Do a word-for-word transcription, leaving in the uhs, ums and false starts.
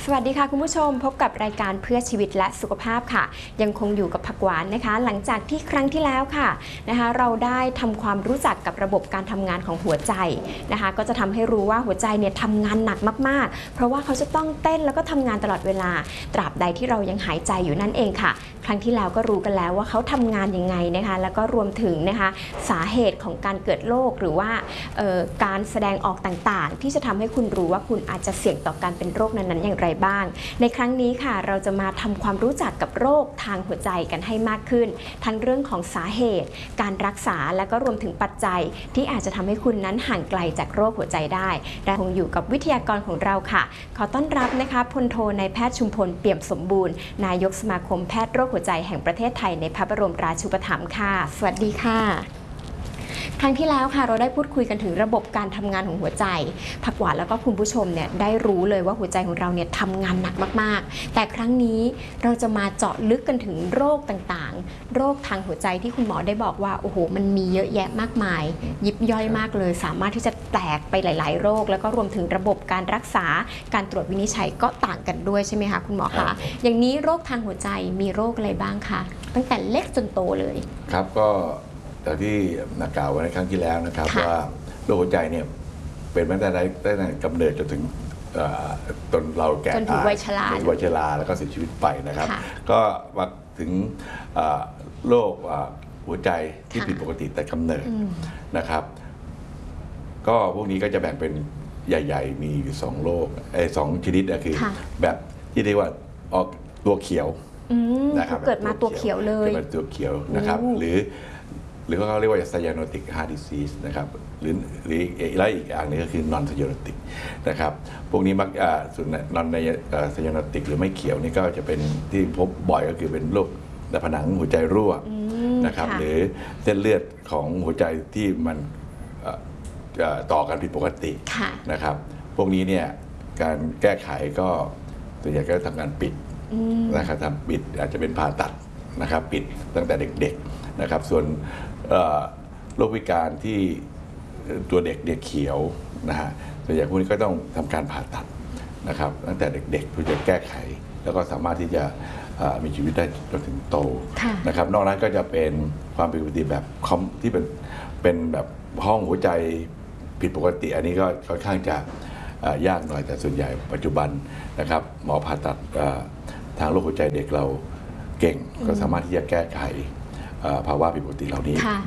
สวัสดีค่ะคุณผู้ชมพบกับรายการเพื่อชีวิตและสุขภาพค่ะยังคงอยู่กับผักหวานนะคะหลังจากที่ครั้งที่แล้วค่ะนะคะเราได้ทำความรู้จักกับระบบการทำงานของหัวใจนะคะก็จะทำให้รู้ว่าหัวใจเนี่ยทำงานหนักมากๆเพราะว่าเขาจะต้องเต้นแล้วก็ทำงานตลอดเวลาตราบใดที่เรายังหายใจอยู่นั่นเองค่ะครั้งที่แล้วก็รู้กันแล้วว่าเขาทำงานยังไงนะคะแล้วก็รวมถึงนะคะสาเหตุของการเกิดโรคหรือว่าการแสดงออกต่างๆที่จะทำให้คุณรู้ว่าคุณอาจจะเสี่ยงต่อการเป็นโรคนั้นๆอย่างไรบ้างในครั้งนี้ค่ะเราจะมาทำความรู้จักกับโรคทางหัวใจกันให้มากขึ้นทั้งเรื่องของสาเหตุการรักษาและก็รวมถึงปัจจัยที่อาจจะทำให้คุณนั้นห่างไกลจากโรคหัวใจได้เราคงอยู่กับวิทยากรของเราค่ะขอต้อนรับนะคะพลโทนายแพทย์ชุมพลเปี่ยมสมบูรณ์นายกสมาคมแพทย์โรคหัวใจแห่งประเทศไทยในพระบรมราชูปถัมภ์ค่ะสวัสดีค่ะครั้งที่แล้วค่ะเราได้พูดคุยกันถึงระบบการทำงานของหัวใจผักหวานแล้วก็คุณผู้ชมเนี่ยได้รู้เลยว่าหัวใจของเราเนี่ยทำงานหนักมากๆแต่ครั้งนี้เราจะมาเจาะลึกกันถึงโรคต่างๆโรคทางหัวใจที่คุณหมอได้บอกว่าโอ้โหมันมีเยอะแยะมากมายยิบย่อยมากเลยสามารถที่จะแตกไปหลายๆโรคแล้วก็รวมถึงระบบการรักษาการตรวจวินิจฉัยก็ต่างกันด้วยใช่ไหมคะคุณหมอคะอย่างนี้โรคทางหัวใจมีโรคอะไรบ้างคะตั้งแต่เล็กจนโตเลยครับก็จากที่นักกล่าวไว้ในครั้งที่แล้วนะครับว่าโรคหัวใจเนี่ยเป็นมาตั้งแต่ตั้งแต่กำเนิดจนถึงตอนเราแก่จนถึงวัยชราวัยชราแล้วก็เสียชีวิตไปนะครับก็มาถึงโรคหัวใจที่ผิดปกติแต่กำเนิดนะครับก็พวกนี้ก็จะแบ่งเป็นใหญ่ๆมีอยู่สองโรคไอ้สองชนิดก็คือแบบที่เรียกว่าออกตัวเขียวนะครับเกิดมาตัวเขียวเลยเกิดมาตัวเขียวนะครับหรือหรือเขาเรียกว่า cyanotic heart disease นะครับหรือหรือและอีกอย่างนึงก็คือ non cyanotic นะครับพวกนี้มักส่วน non cyanotic หรือไม่เขียวนี่ก็จะเป็นที่พบบ่อยก็คือเป็นโรคในผนังหัวใจรั่วนะครับหรือเส้นเลือดของหัวใจที่มันต่อกันผิดปกตินะครับพวกนี้เนี่ยการแก้ไขก็ส่วนใหญ่ก็ทำการปิดนะครับทำปิดอาจจะเป็นผ่าตัดนะครับปิดตั้งแต่เด็กๆนะครับส่วนโรคพิการที่ตัวเด็กเด็กเขียวนะฮะส่วนใหญ่พวกนี้ก็ต้องทำการผ่าตัดนะครับตั้งแต่เด็กๆเพื่อจะแก้ไขแล้วก็สามารถที่จะมีชีวิตได้จนถึงโตนะครับนอกนั้นก็จะเป็นความผิดปกติแบบที่เป็นเป็นแบบห้องหัวใจผิดปกติอันนี้ก็ค่อนข้างจะยากหน่อยแต่ส่วนใหญ่ปัจจุบันนะครับหมอผ่าตัดทางโรคหัวใจเด็กเราเก่งก็สามารถที่จะแก้ไขภาวะผิดปกติเหล่านี้